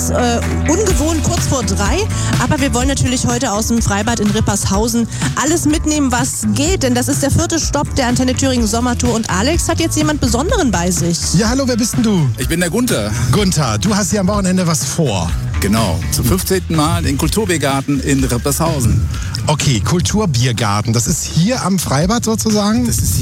ungewohnt kurz vor 3, aber wir wollen natürlich heute aus dem Freibad in Rippershausen alles mitnehmen, was geht, denn das ist der 4. Stopp der Antenne Thüringen Sommertour und Alex hat jetzt jemand Besonderen bei sich. Ja, hallo, wer bist denn du? Ich bin der Gunther. Gunther, du hast hier am Wochenende was vor. Genau, zum 15. Mal den Kulturbiergarten in Rippershausen. Okay, Kulturbiergarten, das ist hier am Freibad sozusagen? Das ist